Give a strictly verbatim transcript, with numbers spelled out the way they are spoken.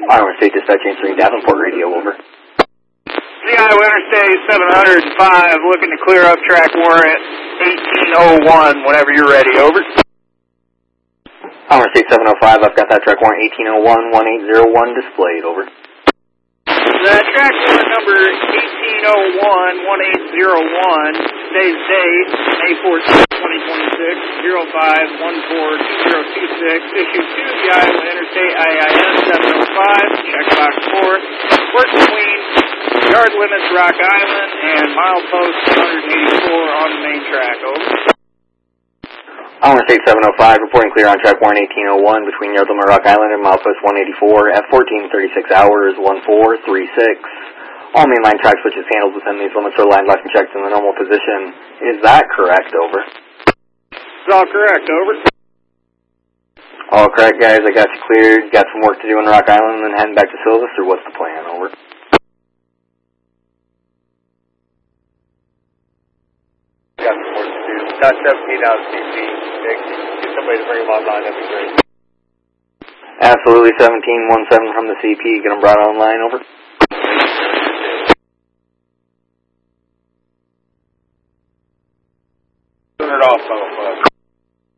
Iowa State Dispatch answering Davenport Radio, over. The Iowa Interstate seven hundred five, looking to clear up track warrant eighteen oh one, whenever you're ready, over. Iowa State seven oh five, I've got that track warrant eighteen oh one, one eight oh one displayed, over. The track warrant number eighteen oh one, one eight oh one, today's date, May fourteenth, twenty twenty-six, oh five one four two oh two six, issued to the Iowa Interstate I I N seven oh five, checkbox four, work between yard limits Rock Island and milepost one eighty-four on the main track, over. Iowa State seven oh five, reporting clear on track warrant eighteen oh one between yard limit Rock Island and milepost one eighty-four at fourteen thirty-six hours, one four three six. All mainline track switches handled within these limits are lined, locked, and checked in the normal position. Is that correct, over? It's all correct, over. All correct, guys. I got you cleared. Got some work to do in Rock Island and then heading back to Silvis, or what's the plan, over? Got some work to do. Got seventeen out of C P. Get somebody to bring them online, that'd be great. Absolutely, seventeen one seven from the C P. Get them brought online, over. Turn it off, though.